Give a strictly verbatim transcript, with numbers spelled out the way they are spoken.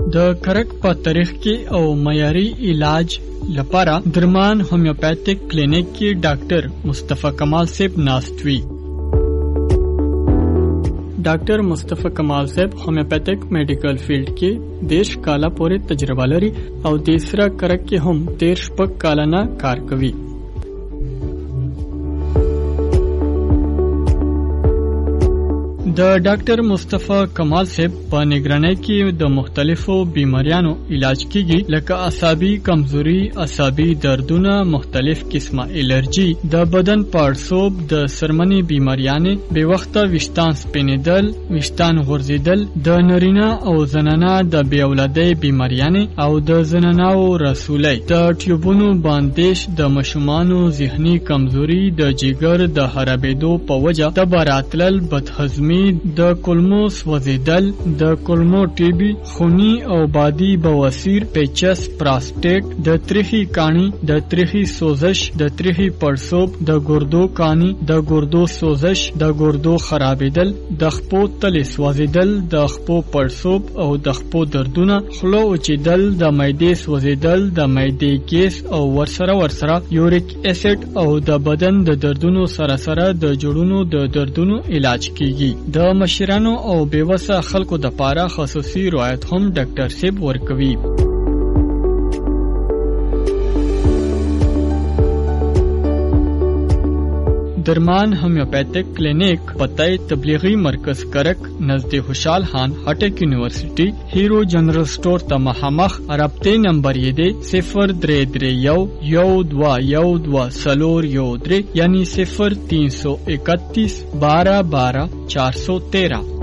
د کرک په تاریخ کې او معیاري علاج لپاره درمان هومیوپیتھک کلینک کې ډاکټر مصطفی کمال صاحب ناست وی. ډاکټر مصطفی کمال صاحب هومیوپیتھک میډیکل فیلډ کې دیش کاله پورې تجربه لري او د سره کرک کې هم تیر شپږ کاله نه کار کوي. د ډاکټر مصطفی کمال صاحب په نگرانی کې د مختلفو بیماریانو علاج کیږي لکه اعصابي کمزوري، اعصابي دردونه، مختلف قسمه الرجی، د بدن پړسوب، د سرمنی بیماریانې، بے وخته ویښتان سپینیدل، ویښتان غورځیدل، د نارینه او زنانه د بې اولادۍ بیماریانې او د زنانو رسولۍ، د ټیوبونو باندیش، د ماشومانو ذهني کمزوري، د جګر د خرابېدو په وجه د براتلل، بدهضمي، د کولمو سوځیدل، د کولمو ټیبي، خونی او بادي بواسیر، پیچس، پراسټیټ، د تریخي کانی، د تریخي سوزش، د تریخي پړسوب، د ګردو کانی، د ګردو سوزش، د ګردو خرابېدل، د خپو تلې سوځیدل، د خپو پړسوب او د خپو دردونه، خوله وچیدل، د معدې سوځیدل، د معدې ګیس او ورسره ورسره یوریک اسید او د بدن د دردونو سره سره د جوړونو د دردونو علاج کیږي. د مشرانو او بیوسه خلکو د پاره خصوصي رعایت هم ډاکټر صاحب ورکوي. درمان هومیوپیتھک کلینک پتہ تبلیغی مرکز کرک نزد خوشحال خان هټک یونیورسٹی هیرو جنرل سٹور ته مخامخ. رابطه نمبر یې دی صفر درې درې یو یو دوا یو دوا سلور یو درې یعنی صفر تین سو اکتیس بارہ بارہ چار سو تیرہ.